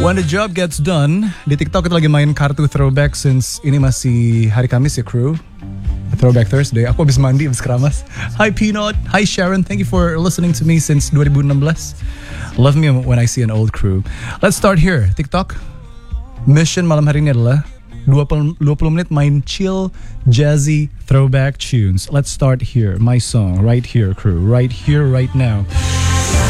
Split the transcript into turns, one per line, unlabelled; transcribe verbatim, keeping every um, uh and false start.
When the job gets done, di TikTok kita lagi main kartu throwback since ini masih hari Kamis ya crew. Throwback Thursday. Aku habis mandi, habis keramas. Hi Peanut, hi Sharon. Thank you for listening to me since twenty sixteen. Love me when I see an old crew. Let's start here. TikTok. Mission malam hari ini adalah twenty menit main chill, jazzy, throwback tunes. Let's start here. My song, right here crew. Right here, right now.